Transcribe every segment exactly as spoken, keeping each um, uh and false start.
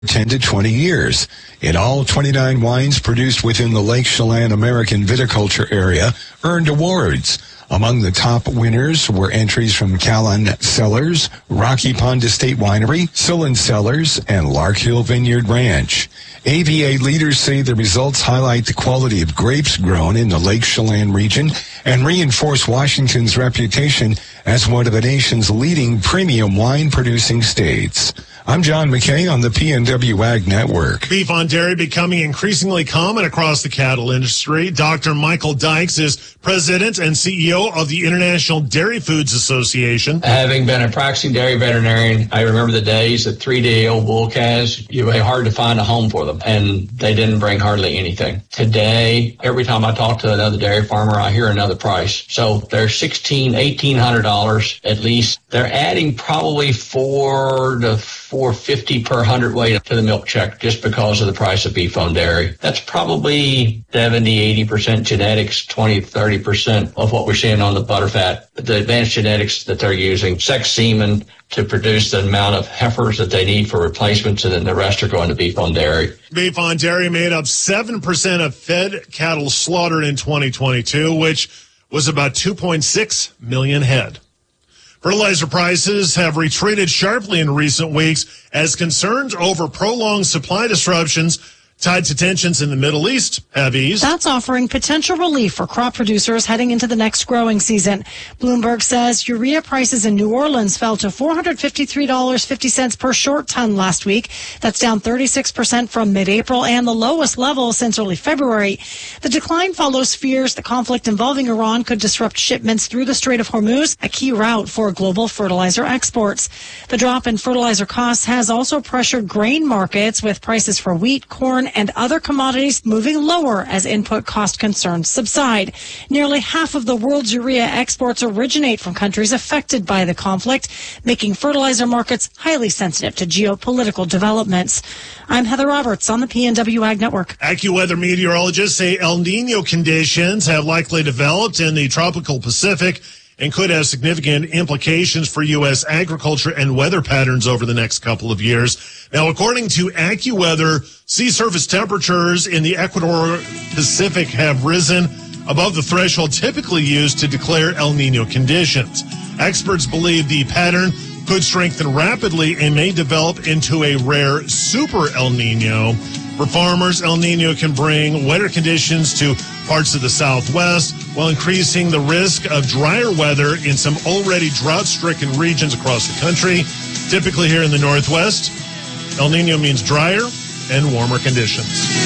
ten to twenty years. In all, twenty-nine wines produced within the Lake Chelan American viticulture area earned awards. Among the top winners were entries from Callan Cellars, Rocky Pond Estate Winery, Sillin Cellars, and Lark Hill Vineyard Ranch. A V A leaders say the results highlight the quality of grapes grown in the Lake Chelan region and reinforce Washington's reputation as one of the nation's leading premium wine-producing states. I'm John McKay on the P N W Ag Network. Beef on dairy becoming increasingly common across the cattle industry. Doctor Michael Dykes is president and C E O of the International Dairy Foods Association. Having been a practicing dairy veterinarian, I remember the days that three-day-old bull calves, you were hard to find a home for them, and they didn't bring hardly anything. Today, every time I talk to another dairy farmer, I hear another price. So they're sixteen, eighteen hundred dollars at least. They're adding probably four to four fifty per hundredweight to the milk check just because of the price of beef on dairy. That's probably seventy, eighty percent genetics, twenty, thirty percent of what we're seeing on the butterfat. The advanced genetics that they're using, sex semen to produce the amount of heifers that they need for replacements, and then the rest are going to beef on dairy. Beef on dairy made up seven percent of fed cattle slaughtered in twenty twenty-two, which was about two point six million head. Fertilizer prices have retreated sharply in recent weeks as concerns over prolonged supply disruptions tied to tensions in the Middle East have eased. That's offering potential relief for crop producers heading into the next growing season. Bloomberg says urea prices in New Orleans fell to four hundred fifty-three dollars and fifty cents per short ton last week. That's down thirty-six percent from mid-April and the lowest level since early February. The decline follows fears the conflict involving Iran could disrupt shipments through the Strait of Hormuz, a key route for global fertilizer exports. The drop in fertilizer costs has also pressured grain markets, with prices for wheat, corn, and other commodities moving lower as input cost concerns subside. Nearly half of the world's urea exports originate from countries affected by the conflict, making fertilizer markets highly sensitive to geopolitical developments. I'm Heather Roberts on the P N W Ag Network. AccuWeather meteorologists say El Nino conditions have likely developed in the tropical Pacific and could have significant implications for U S agriculture and weather patterns over the next couple of years. Now, according to AccuWeather, sea surface temperatures in the Ecuador Pacific have risen above the threshold typically used to declare El Nino conditions. Experts believe the pattern could strengthen rapidly and may develop into a rare super El Nino. For farmers, El Nino can bring wetter conditions to parts of the Southwest while increasing the risk of drier weather in some already drought-stricken regions across the country. Typically here in the Northwest, El Nino means drier and warmer conditions.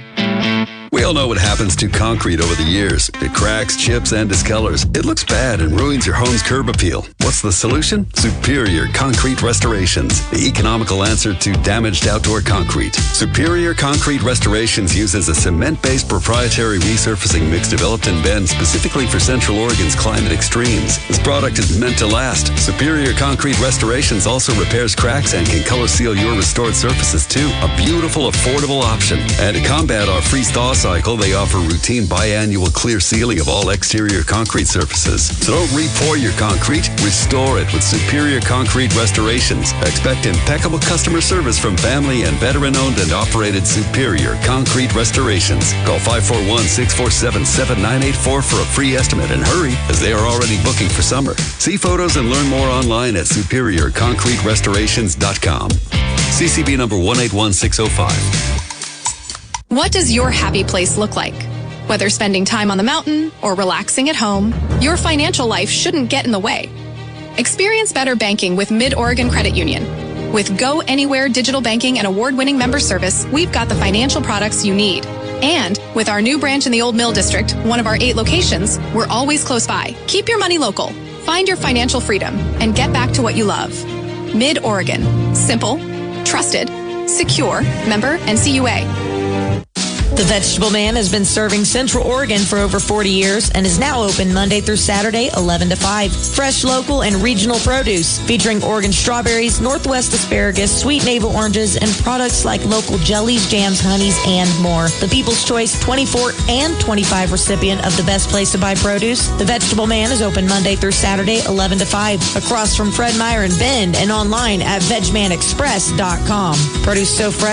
We all know what happens to concrete over the years. It cracks, chips, and discolors. It looks bad and ruins your home's curb appeal. What's the solution? Superior Concrete Restorations, the economical answer to damaged outdoor concrete. Superior Concrete Restorations uses a cement-based proprietary resurfacing mix developed in Bend specifically for Central Oregon's climate extremes. This product is meant to last. Superior Concrete Restorations also repairs cracks and can color seal your restored surfaces too. A beautiful, affordable option. And to combat our freeze-thaw cycle, they offer routine biannual clear sealing of all exterior concrete surfaces. So don't re-pour your concrete, restore it with Superior Concrete Restorations. Expect impeccable customer service from family and veteran-owned and operated Superior Concrete Restorations. Call five four one, six four seven, seven nine eight four for a free estimate, and hurry, as they are already booking for summer. See photos and learn more online at superior concrete restorations dot com. C C B number one eight one six oh five. What does your happy place look like? Whether spending time on the mountain or relaxing at home, your financial life shouldn't get in the way. Experience better banking with Mid-Oregon Credit Union. With Go Anywhere digital banking and award-winning member service, we've got the financial products you need. And with our new branch in the Old Mill District, one of our eight locations, we're always close by. Keep your money local, find your financial freedom, and get back to what you love. Mid-Oregon. Simple, trusted, secure, member N C U A. The Vegetable Man has been serving Central Oregon for over forty years and is now open Monday through Saturday, eleven to five. Fresh, local, and regional produce featuring Oregon strawberries, Northwest asparagus, sweet navel oranges, and products like local jellies, jams, honeys, and more. The People's Choice twenty-four and twenty-five recipient of the Best Place to Buy Produce. The Vegetable Man is open Monday through Saturday, eleven to five. Across from Fred Meyer and Bend and online at veg man express dot com. Produce so fresh.